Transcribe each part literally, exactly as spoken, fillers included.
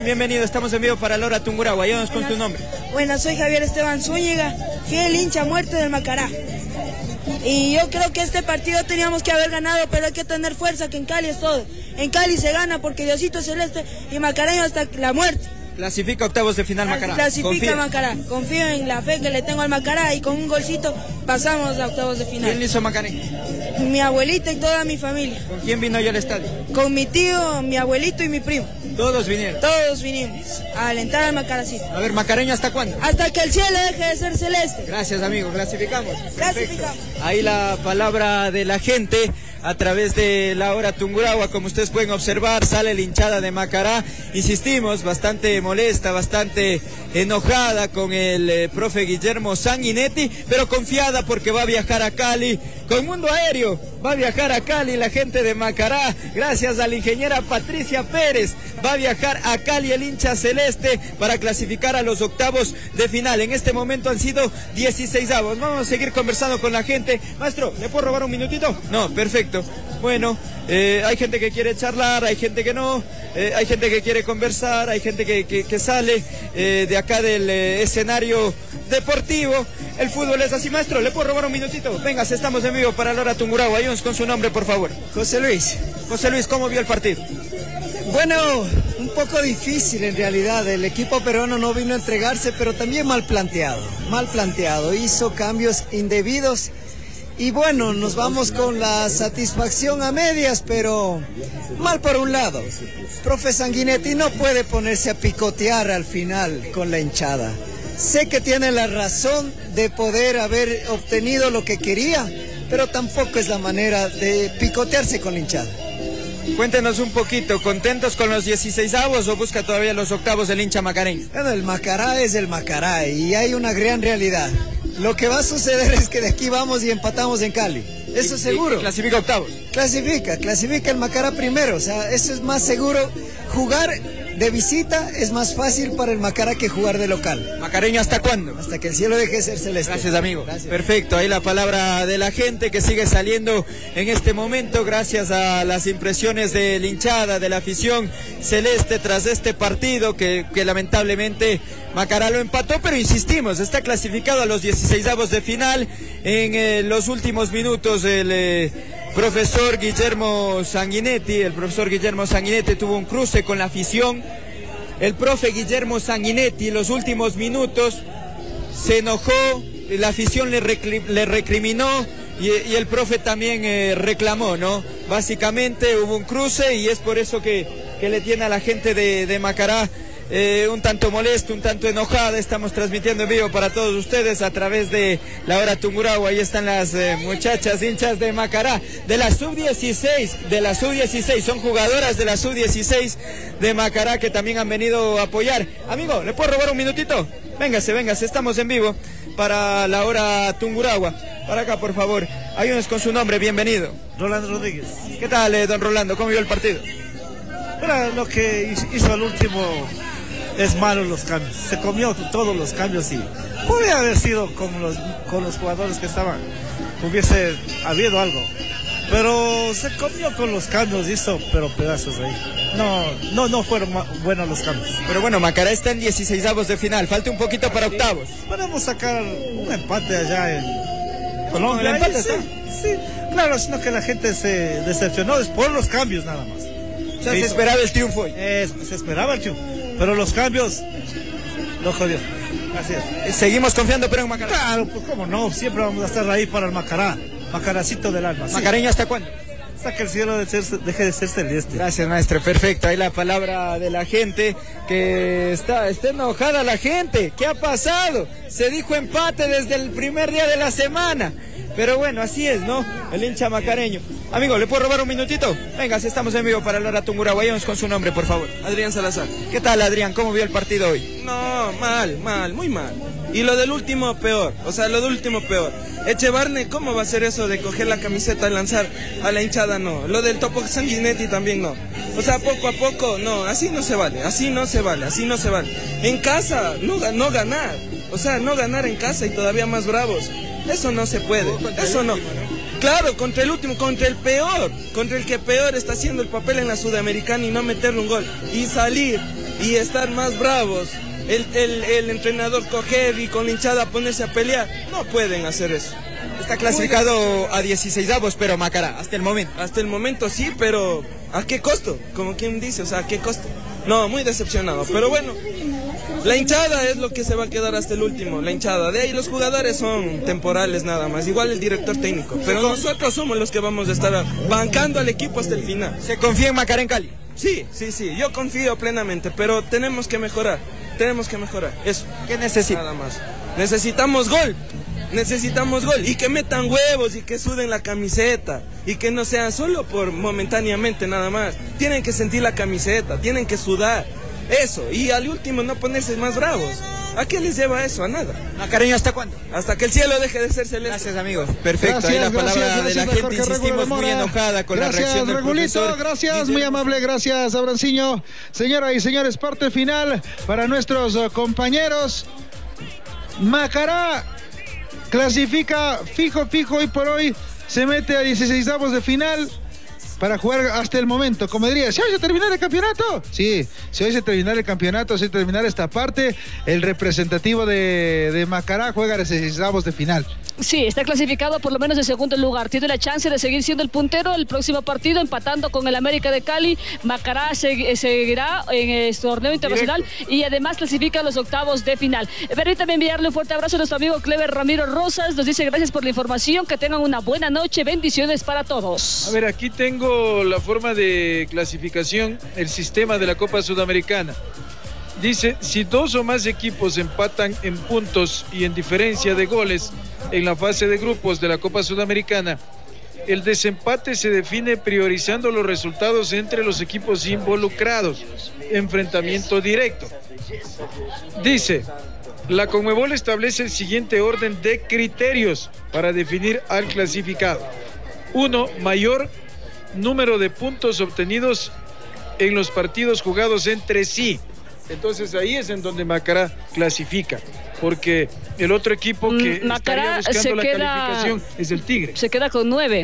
Bienvenido, estamos en vivo para Lora Tungurahua. Ayúdanos con tu nombre. Bueno, soy Javier Esteban Zúñiga, fiel hincha muerto del Macará. Y yo creo que este partido teníamos que haber ganado, pero hay que tener fuerza, que en Cali es todo. En Cali se gana porque Diosito Celeste y Macareño hasta la muerte. Clasifica octavos de final Macará. Clasifica Confía. Macará. Confío en la fe que le tengo al Macará y con un golcito pasamos a octavos de final. ¿Quién le hizo Macareño? Mi abuelita y toda mi familia. ¿Con quién vino yo al estadio? Con mi tío, mi abuelito y mi primo. Todos vinieron. Todos vinimos a alentar al Macaracito. A ver, Macareño, ¿hasta cuándo? Hasta que el cielo deje de ser celeste. Gracias, amigo. Clasificamos. Clasificamos. Perfecto. Ahí la palabra de la gente a través de la Lora Tungurahua. Como ustedes pueden observar, sale la hinchada de Macará. Insistimos, bastante molesta, bastante enojada con el eh, profe Guillermo Sanguinetti, pero confiada porque va a viajar a Cali con Mundo Aéreo. Va a viajar a Cali la gente de Macará, gracias a la ingeniera Patricia Pérez. Va a viajar a Cali el hincha celeste para clasificar a los octavos de final. En este momento han sido dieciseisavos. Vamos a seguir conversando con la gente. Maestro, ¿le puedo robar un minutito? No, perfecto. Bueno, eh, hay gente que quiere charlar, hay gente que no, eh, hay gente que quiere conversar, hay gente que, que, que sale eh, de acá del eh, escenario deportivo. El fútbol es así, maestro. ¿Le puedo robar un minutito? Venga, estamos en vivo para Lora Tungurahua. Ayúdanos con su nombre, por favor. José Luis. José Luis, ¿cómo vio el partido? Bueno, un poco difícil en realidad. El equipo peruano no vino a entregarse, pero también mal planteado. Mal planteado. Hizo cambios indebidos. Y bueno, nos vamos con la satisfacción a medias, pero mal por un lado. Profe Sanguinetti no puede ponerse a picotear al final con la hinchada. Sé que tiene la razón de poder haber obtenido lo que quería, pero tampoco es la manera de picotearse con la hinchada. Cuéntenos un poquito, ¿contentos con los dieciseisavos o busca todavía los octavos del hincha macareño? Bueno, el Macará es el Macará y hay una gran realidad. Lo que va a suceder es que de aquí vamos y empatamos en Cali. Eso es seguro. Y, y clasifica octavos. Clasifica, clasifica el Macará primero. O sea, eso es más seguro. Jugar de visita es más fácil para el Macará que jugar de local. ¿Macareño hasta cuándo? Hasta que el cielo deje de ser celeste. Gracias, amigo. Gracias. Perfecto, ahí la palabra de la gente que sigue saliendo en este momento gracias a las impresiones de la hinchada, de la afición celeste tras este partido que, que lamentablemente Macará lo empató, pero insistimos, está clasificado a los dieciseisavos de final. En eh, los últimos minutos el eh, profesor Guillermo Sanguinetti, el profesor Guillermo Sanguinetti tuvo un cruce con la afición. El profe Guillermo Sanguinetti en los últimos minutos se enojó, la afición le, recri le recriminó y, y el profe también eh, reclamó, ¿no? Básicamente hubo un cruce y es por eso que, que le tiene a la gente de, de Macará Eh, un tanto molesto, un tanto enojada. Estamos transmitiendo en vivo para todos ustedes a través de la Lora Tungurahua. Ahí están las eh, muchachas hinchas de Macará, de la sub dieciséis, de la sub dieciséis, son jugadoras de la sub dieciséis de Macará que también han venido a apoyar. Amigo, ¿le puedo robar un minutito? Véngase, véngase, estamos en vivo para la Lora Tungurahua. Para acá, por favor, ayúdenos con su nombre, bienvenido. Rolando Rodríguez. ¿Qué tal, eh, don Rolando? ¿Cómo vio el partido? Era lo que hizo al último. Es malo los cambios, se comió todos los cambios y podría haber sido con los, con los jugadores que estaban, hubiese habido algo, pero se comió con los cambios, hizo pero pedazos ahí, no, no, no fueron buenos los cambios. Pero bueno, Macará está en dieciseisavos de final, falta un poquito para octavos. Podemos sacar un empate allá en Colombia. ¿El empate sí, está? sí, claro, sino que la gente se decepcionó es por los cambios nada más. O sea, se esperaba el triunfo hoy. Es, se esperaba el triunfo, pero los cambios lo jodió. Gracias. Seguimos confiando, pero en Macará. Claro, pues cómo no, siempre vamos a estar ahí para el Macará, Macaracito del alma. Sí. ¿Macareño hasta cuándo? Hasta que el cielo de ser, deje de ser celeste. Gracias, maestro, perfecto. Ahí la palabra de la gente, que está, está enojada la gente. ¿Qué ha pasado? Se dijo empate desde el primer día de la semana. Pero bueno, así es, ¿no? El hincha macareño. Amigo, ¿le puedo robar un minutito? Venga, si estamos en vivo para Lora Tungurahua. Vayamos con su nombre, por favor. Adrián Salazar. ¿Qué tal, Adrián? ¿Cómo vio el partido hoy? No, mal, mal, muy mal. Y lo del último peor, o sea, lo del último peor. Echevarne, ¿cómo va a ser eso de coger la camiseta y lanzar a la hinchada? No. Lo del Topo Sanguinetti también no. O sea, poco a poco, no, así no se vale, así no se vale, así no se vale. En casa, no, no ganar. O sea, no ganar en casa y todavía más bravos. Eso no se puede, eso no. Claro, contra el último, contra el peor, contra el que peor está haciendo el papel en la Sudamericana y no meterle un gol. Y salir, y estar más bravos, el, el, el entrenador coger y con la hinchada ponerse a pelear, no pueden hacer eso. Está clasificado a dieciseisavos, pero Macará, hasta el momento. Hasta el momento sí, pero ¿a qué costo? Como quien dice, o sea, ¿a qué costo? No, muy decepcionado, pero bueno, la hinchada es lo que se va a quedar hasta el último, la hinchada. De ahí los jugadores son temporales nada más, igual el director técnico, pero nosotros somos los que vamos a estar bancando al equipo hasta el final. ¿Se confía en Macará en Cali? Sí, sí, sí, yo confío plenamente, pero tenemos que mejorar, tenemos que mejorar, eso. ¿Qué necesita? Nada más. Necesitamos gol. Necesitamos gol y que metan huevos y que suden la camiseta y que no sean solo por momentáneamente nada más. Tienen que sentir la camiseta, tienen que sudar, eso, y al último no ponerse más bravos. ¿A qué les lleva eso? A nada. Macareño, ¿hasta cuándo? Hasta que el cielo deje de ser celeste. Gracias, amigos. Perfecto, gracias, ahí la gracias, palabra gracias, de la gente, insistimos, muy enojada con gracias, la reacción del Regulito, profesor. gracias, muy amable, gracias, Abranciño. Señoras y señores, parte final para nuestros uh, compañeros. Macará clasifica fijo, fijo, hoy por hoy se mete a dieciseisavos de final para jugar hasta el momento. Como diría, ¿si hoy se terminara el campeonato? Sí, si hoy se terminara el campeonato, si terminara esta parte, el representativo de, de Macará juega a dieciseisavos de final. Sí, está clasificado por lo menos en segundo lugar. Tiene la chance de seguir siendo el puntero el próximo partido, empatando con el América de Cali. Macará se, seguirá en el torneo internacional directo y además clasifica a los octavos de final. Permítame enviarle un fuerte abrazo a nuestro amigo Clever Ramiro Rosas. Nos dice gracias por la información, que tengan una buena noche, bendiciones para todos. A ver, aquí tengo la forma de clasificación, el sistema de la Copa Sudamericana. Dice, si dos o más equipos empatan en puntos y en diferencia de goles en la fase de grupos de la Copa Sudamericana, el desempate se define priorizando los resultados entre los equipos involucrados. Enfrentamiento directo. Dice, la Conmebol establece el siguiente orden de criterios para definir al clasificado. Uno, mayor número de puntos obtenidos en los partidos jugados entre sí. Entonces ahí es en donde Macará clasifica, porque el otro equipo que Macará estaría buscando la queda, calificación es el Tigre. Se queda con nueve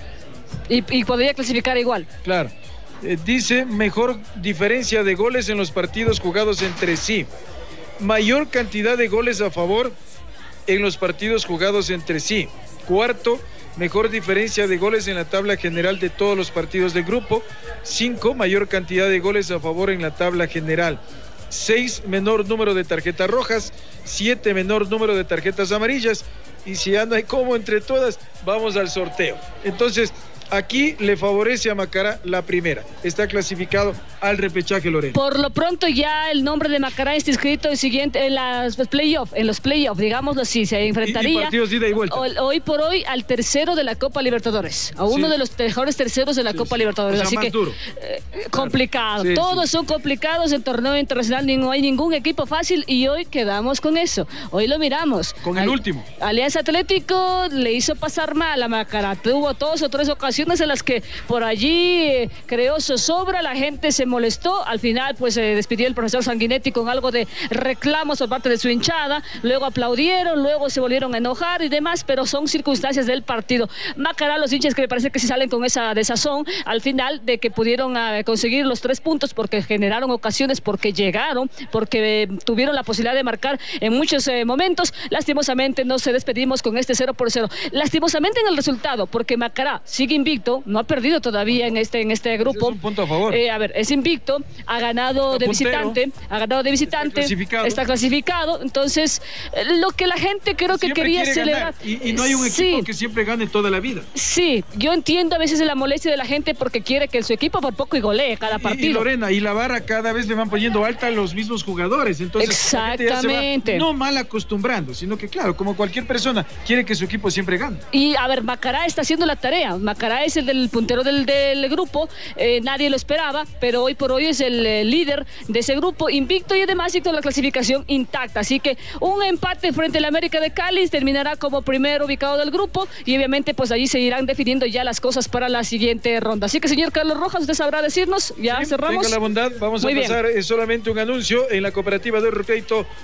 y, y podría clasificar igual. Claro. Eh, dice mejor diferencia de goles en los partidos jugados entre sí. Mayor cantidad de goles a favor en los partidos jugados entre sí. Cuarto, mejor diferencia de goles en la tabla general de todos los partidos del grupo. Cinco, mayor cantidad de goles a favor en la tabla general. Seis, menor número de tarjetas rojas. Siete, menor número de tarjetas amarillas. Y si ya no hay como entre todas, vamos al sorteo. Entonces, aquí le favorece a Macará la primera. Está clasificado al repechaje, Lorena. Por lo pronto ya el nombre de Macará está inscrito en, siguiente, en las playoffs, en los playoffs, digámoslo así, se enfrentaría y, y partidos de ida y vuelta. Hoy, hoy por hoy al tercero de la Copa Libertadores, a uno sí. de los mejores terceros de la sí, Copa sí. Libertadores. O sea, así que duro. Eh, complicado, sí, todos sí. son complicados en torneo internacional, no hay ningún equipo fácil y hoy quedamos con eso. Hoy lo miramos. Con el Al, último. Alianza Atlético le hizo pasar mal a Macará, tuvo dos o tres ocasiones en las que por allí eh, creó zozobra, la gente se molestó, al final pues se eh, despidió el profesor Sanguinetti con algo de reclamos por parte de su hinchada, luego aplaudieron, luego se volvieron a enojar y demás, pero son circunstancias del partido. Macará, los hinchas que me parece que sí salen con esa desazón al final de que pudieron eh, conseguir los tres puntos porque generaron ocasiones, porque llegaron, porque eh, tuvieron la posibilidad de marcar en muchos eh, momentos. Lastimosamente nos despedimos con este cero por cero. Lastimosamente en el resultado, porque Macará sigue invicto, no ha perdido todavía en este, en este grupo. Es un punto a favor. Eh, a ver, es invicto, ha ganado está de puntero, visitante, ha ganado de visitante, está clasificado. Está clasificado. Entonces, lo que la gente creo que siempre quería celebrar. Y, y no hay un equipo sí, que siempre gane toda la vida. Sí, yo entiendo a veces la molestia de la gente porque quiere que su equipo por poco y golee cada partido. Y, y Lorena, y la vara cada vez le van poniendo alta a los mismos jugadores. Entonces, exactamente. Se va no mal acostumbrando, sino que claro, como cualquier persona, quiere que su equipo siempre gane. Y a ver, Macará está haciendo la tarea. Macará es el del puntero del, del grupo, eh, nadie lo esperaba, pero hoy por hoy es el eh, líder de ese grupo, invicto y además y toda la clasificación intacta. Así que un empate frente al América de Cali terminará como primer ubicado del grupo y obviamente pues allí se irán definiendo ya las cosas para la siguiente ronda. Así que señor Carlos Rojas, usted sabrá decirnos, ya sí, cerramos. Tenga la bondad, vamos Muy a pasar bien. solamente un anuncio en la cooperativa de Urrucaito.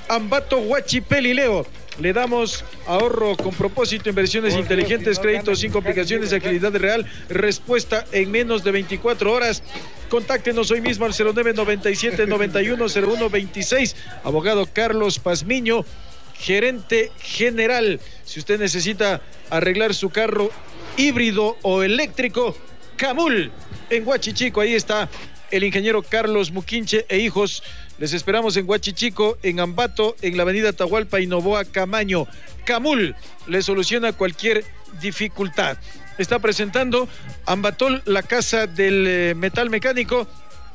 Ambato Huachipelileo. Le damos ahorro con propósito, inversiones inteligentes, créditos sin complicaciones, agilidad real, respuesta en menos de veinticuatro horas. Contáctenos hoy mismo al cero nueve noventa y siete noventa y uno cero uno veintiséis. Abogado Carlos Pazmiño, gerente general. Si usted necesita arreglar su carro híbrido o eléctrico, Camul en Huachichico. Ahí está el ingeniero Carlos Muquinche e hijos. Les esperamos en Huachichico, en Ambato, en la avenida Atahualpa y Novoa Camaño. Camul le soluciona cualquier dificultad. Está presentando Ambatol, la casa del eh, metal mecánico,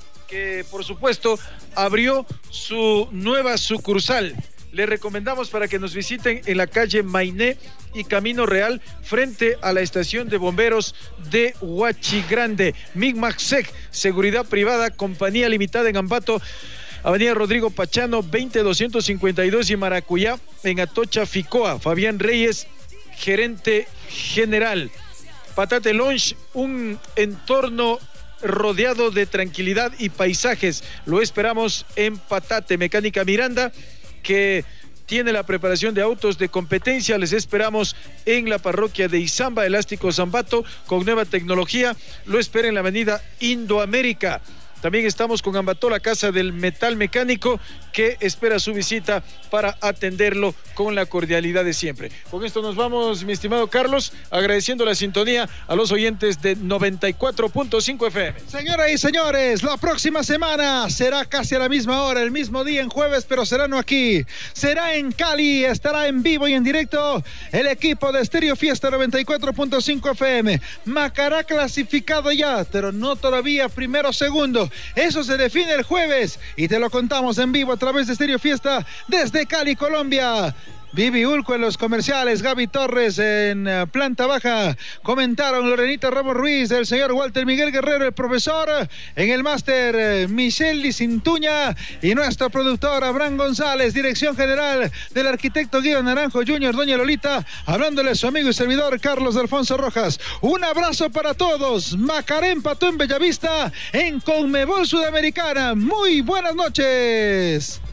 que por supuesto abrió su nueva sucursal. Le recomendamos para que nos visiten en la calle Mainé y Camino Real, frente a la estación de bomberos de Huachigrande. Migmaxec, seguridad privada, compañía limitada en Ambato, avenida Rodrigo Pachano, veinte doscientos cincuenta y dos y Maracuyá, en Atocha, Ficoa. Fabián Reyes, gerente general. Patate Lounge, un entorno rodeado de tranquilidad y paisajes. Lo esperamos en Patate. Mecánica Miranda, que tiene la preparación de autos de competencia. Les esperamos en la parroquia de Izamba, Elástico Zambato, con nueva tecnología. Lo espera en la avenida Indoamérica. También estamos con Ambató, la casa del metal mecánico, que espera su visita para atenderlo con la cordialidad de siempre. Con esto nos vamos, mi estimado Carlos, agradeciendo la sintonía a los oyentes de noventa y cuatro punto cinco F M. Señoras y señores, la próxima semana será casi a la misma hora, el mismo día en jueves, pero será no aquí. Será en Cali, estará en vivo y en directo el equipo de Estéreo Fiesta noventa y cuatro punto cinco F M. Macará clasificado ya, pero no todavía primero o segundo. Eso se define el jueves y te lo contamos en vivo a través de Estéreo Fiesta desde Cali, Colombia. Vivi Ulco en los comerciales, Gaby Torres en uh, planta baja, comentaron Lorenita Ramos Ruiz, el señor Walter Miguel Guerrero, el profesor, en el máster uh, Michelle Cintuña y nuestro productor Abraham González, dirección general del arquitecto Guido Naranjo junior, doña Lolita, hablándole su amigo y servidor Carlos Alfonso Rojas. Un abrazo para todos. Macará empató en Bellavista en Conmebol Sudamericana. Muy buenas noches.